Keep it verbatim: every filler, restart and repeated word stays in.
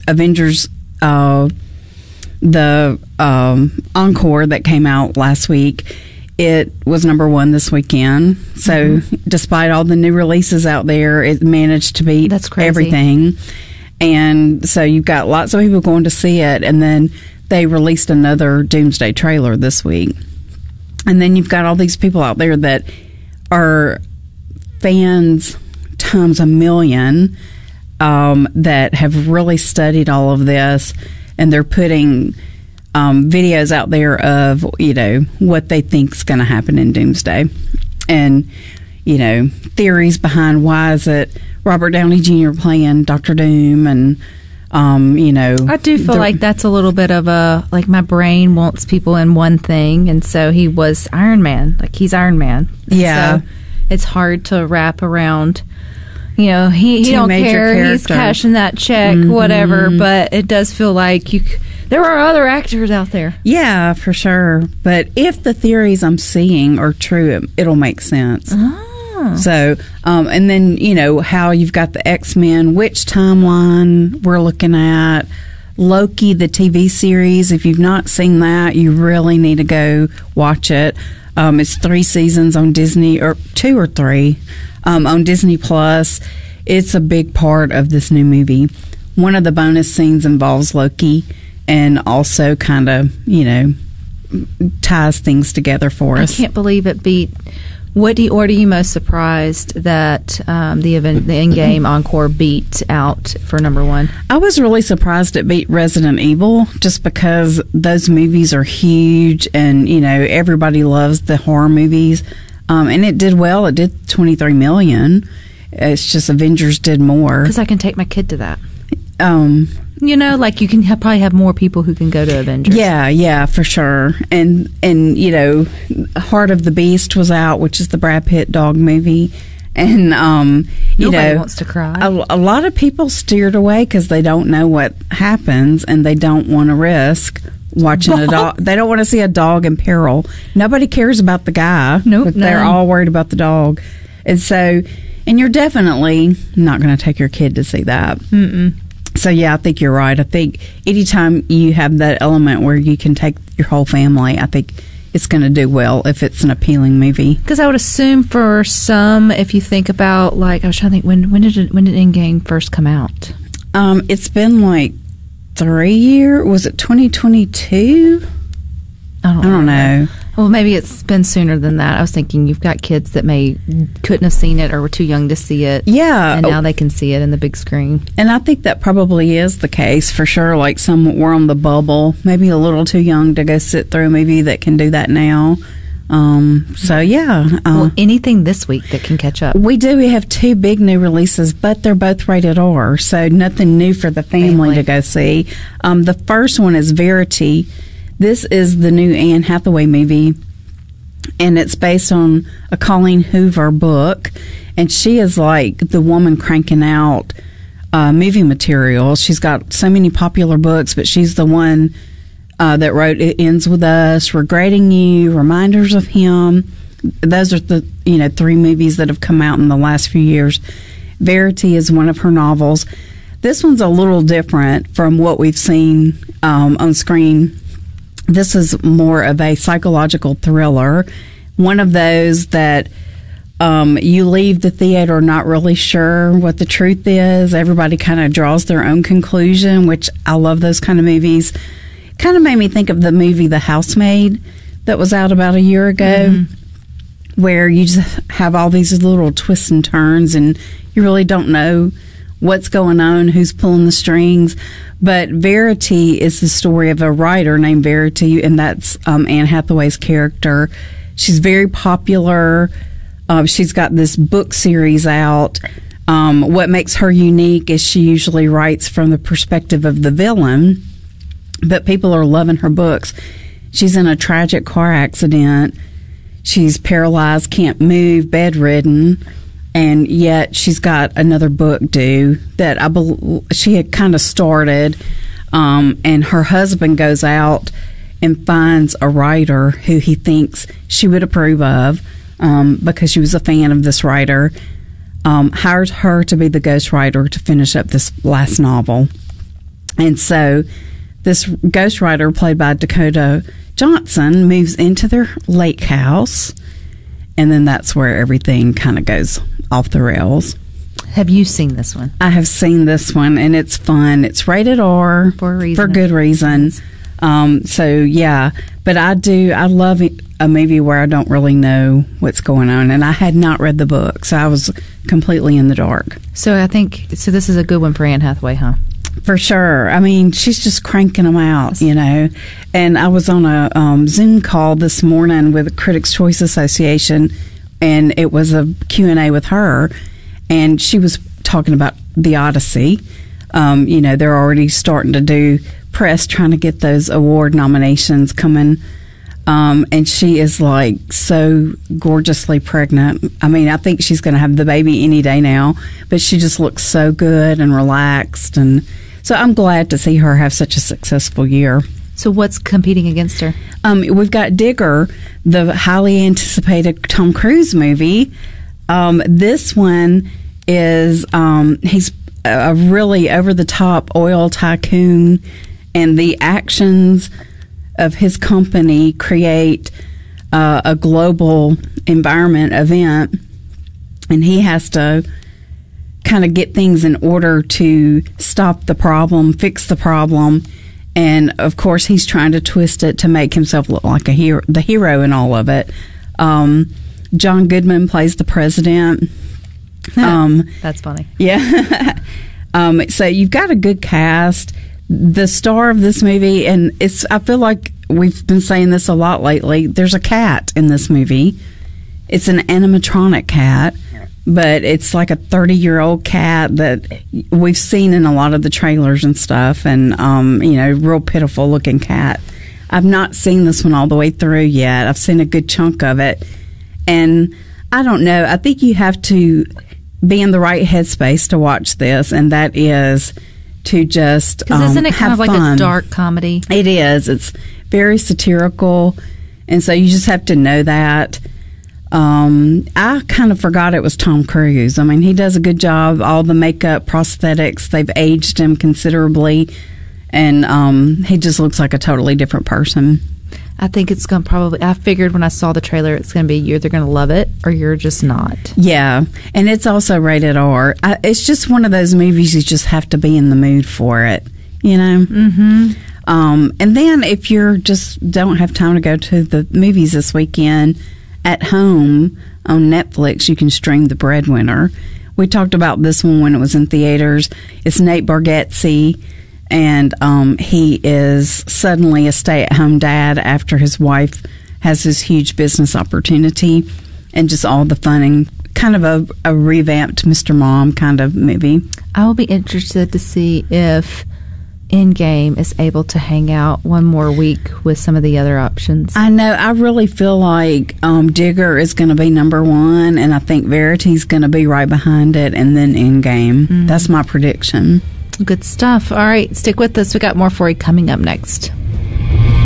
Avengers, uh, the um, Encore that came out last week, it was number one this weekend. So mm-hmm. despite all the new releases out there, it managed to beat That's crazy. everything. And so you've got lots of people going to see it. And then they released another Doomsday trailer this week. And then you've got all these people out there that are fans times a million um, that have really studied all of this. And they're putting um, videos out there of, you know, what they think is going to happen in Doomsday. And, you know, theories behind why is it Robert Downey Junior playing Doctor Doom and, um, you know. I do feel like that's a little bit of a, like my brain wants people in one thing. And so he was Iron Man. Like he's Iron Man. And yeah. So it's hard to wrap around. You know, he, he don't care. Character. He's cashing that check, mm-hmm. whatever. But it does feel like you. There are other actors out there. Yeah, for sure. But if the theories I'm seeing are true, it, it'll make sense. Oh. So, um, and then, you know, how you've got the X-Men, which timeline we're looking at. Loki, the T V series. If you've not seen that, you really need to go watch it. Um, it's three seasons on Disney, or two or three. Um, on Disney Plus. It's a big part of this new movie. One of the bonus scenes involves Loki and also kind of, you know, ties things together for us. I can't believe it beat. What do you, or are you most surprised that um, the event, the Endgame Encore beat out for number one? I was really surprised it beat Resident Evil just because those movies are huge and, you know, everybody loves the horror movies. Um, and it did well. It did twenty-three million. It's just Avengers did more. Because I can take my kid to that. Um, you know, like you can have, probably have more people who can go to Avengers. Yeah, yeah, for sure. And, and you know, Heart of the Beast was out, which is the Brad Pitt dog movie. And, um, you Nobody know, wants to cry. A, a lot of people steered away because they don't know what happens and they don't want to risk watching a dog. They don't want to see a dog in peril. Nobody cares about the guy. Nope, but they're none. all worried about the dog. And so, and you're definitely not going to take your kid to see that. Mm-mm. So, yeah, I think you're right. I think anytime you have that element where you can take your whole family, I think it's going to do well if it's an appealing movie. Because I would assume for some, if you think about, like, I was trying to think, when when did it, when did Endgame first come out? Um, it's been like three years. Was it twenty twenty-two? I don't, I don't know. know. Well, maybe it's been sooner than that. I was thinking you've got kids that may couldn't have seen it or were too young to see it. Yeah. And now they can see it in the big screen. And I think that probably is the case for sure. Like some were on the bubble, maybe a little too young to go sit through a movie that can do that now. Um, so, yeah. Uh, well, anything this week that can catch up? We do. We have two big new releases, but they're both rated R, so nothing new for the family, family. to go see. Um, the first one is Verity. This is the new Anne Hathaway movie, and it's based on a Colleen Hoover book, and she is like the woman cranking out uh, movie material. She's got so many popular books, but she's the one uh, that wrote It Ends With Us, Regretting You, Reminders of Him. Those are the, you know, three movies that have come out in the last few years. Verity is one of her novels. This one's a little different from what we've seen um, on screen. This is more of a psychological thriller, one of those that um, you leave the theater not really sure what the truth is. Everybody kind of draws their own conclusion, which I love those kind of movies. Kind of made me think of the movie The Housemaid that was out about a year ago, mm-hmm. where you just have all these little twists and turns and you really don't know what's going on, who's pulling the strings. But Verity is the story of a writer named Verity, and that's um, Anne Hathaway's character. She's very popular. Uh, she's got this book series out. Um, what makes her unique is she usually writes from the perspective of the villain, but people are loving her books. She's in a tragic car accident. She's paralyzed, can't move, bedridden. And yet she's got another book due that I believe she had kind of started. Um, and her husband goes out and finds a writer who he thinks she would approve of um, because she was a fan of this writer. Um, hires her to be the ghostwriter to finish up this last novel. And so this ghostwriter, played by Dakota Johnson, moves into their lake house, and then that's where everything kind of goes off the rails. Have you seen this one? I have seen this one, and it's fun. It's rated R for a reason. For good reasons. Um, so, yeah. But I do, I love a movie where I don't really know what's going on, and I had not read the book, so I was completely in the dark. So I think, so this is a good one for Anne Hathaway, huh? For sure. I mean, she's just cranking them out, you know. And I was on a um, Zoom call this morning with the Critics' Choice Association, and it was a Q and A with her, and she was talking about The Odyssey. Um, you know, they're already starting to do press, trying to get those award nominations coming. Um, and she is like so gorgeously pregnant. I mean, I think she's going to have the baby any day now, but she just looks so good and relaxed. And so I'm glad to see her have such a successful year. So what's competing against her? Um, we've got Digger, the highly anticipated Tom Cruise movie. Um, this one is, um, he's a really over-the-top oil tycoon, and the actions of his company create uh, a global environment event, and he has to kind of get things in order to stop the problem, fix the problem, and of course he's trying to twist it to make himself look like a hero, the hero in all of it. Um, John Goodman plays the president. Um, That's funny. Yeah. um, so you've got a good cast. The star of this movie, and it's, I feel like we've been saying this a lot lately, there's a cat in this movie. It's an animatronic cat, but it's like a thirty-year-old cat that we've seen in a lot of the trailers and stuff, and, um, you know, real pitiful-looking cat. I've not seen this one all the way through yet. I've seen a good chunk of it, and I don't know. I think you have to be in the right headspace to watch this, and that is to just because um, isn't it kind have of like fun. A dark comedy? It is. It's very satirical, and so you just have to know that. Um, I kind of forgot it was Tom Cruise. I mean, he does a good job. All the makeup, prosthetics, they've aged him considerably, and um, he just looks like a totally different person. I think it's going to probably, I figured when I saw the trailer, it's going to be you're either going to love it or you're just not. Yeah, and it's also rated R. I, it's just one of those movies you just have to be in the mood for it, you know? Mm-hmm. Um, and then if you're just don't have time to go to the movies this weekend, at home on Netflix, you can stream The Breadwinner. We talked about this one when it was in theaters. It's Nate Bargatze, and um, he is suddenly a stay-at-home dad after his wife has this huge business opportunity, and just all the fun and kind of a, a revamped Mister Mom kind of movie. I will be interested to see if Endgame is able to hang out one more week with some of the other options. I know. I really feel like um, Digger is going to be number one, and I think Verity's going to be right behind it, and then Endgame. Mm. That's my prediction. Good stuff. All right, stick with us. We got more for you coming up next.